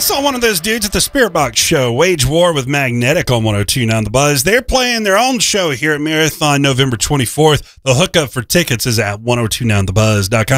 saw one of those dudes at the Spirit Box show, Wage War with Magnetic on 102.9 The Buzz. They're playing their own show here at Marathon November 24th. The hookup for tickets is at 1029thebuzz.com.